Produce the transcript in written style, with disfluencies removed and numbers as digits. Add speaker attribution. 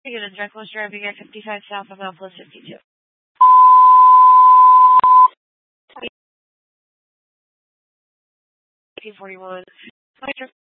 Speaker 1: Again, Jack was driving at 55 south of Mount Plus 52. 1841.